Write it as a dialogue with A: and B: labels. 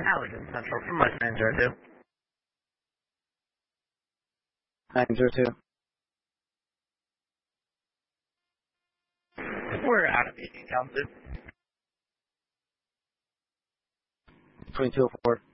A: Allergan Central from West 902.
B: 902.
A: We're out of meeting, Counselor.
B: Between 204.